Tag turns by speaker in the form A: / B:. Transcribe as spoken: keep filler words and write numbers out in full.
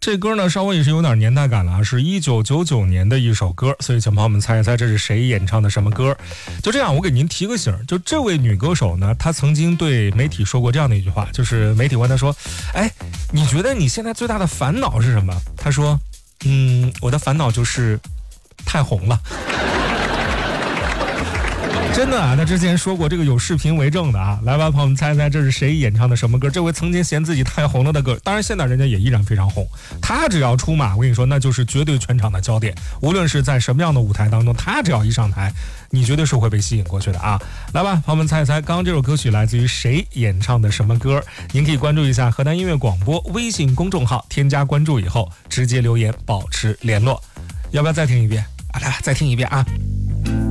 A: 这歌呢稍微也是有点年代感了啊，是一九九九年的一首歌，所以请朋友们猜一猜这是谁演唱的什么歌。就这样，我给您提个醒，就这位女歌手呢，她曾经对媒体说过这样的一句话，就是媒体问她说，哎，你觉得你现在最大的烦恼是什么？她说，嗯，我的烦恼就是太红了。真的啊，他之前说过这个有视频为证的啊。来吧，朋友们猜猜这是谁演唱的什么歌？这位曾经嫌自己太红了的歌，当然现在人家也依然非常红。他只要出马，我跟你说，那就是绝对全场的焦点。无论是在什么样的舞台当中，他只要一上台，你绝对是会被吸引过去的啊。来吧，朋友们猜一猜，刚刚这首歌曲来自于谁演唱的什么歌？您可以关注一下河南音乐广播微信公众号，添加关注以后直接留言保持联络。要不要再听一遍？啊，来再听一遍啊。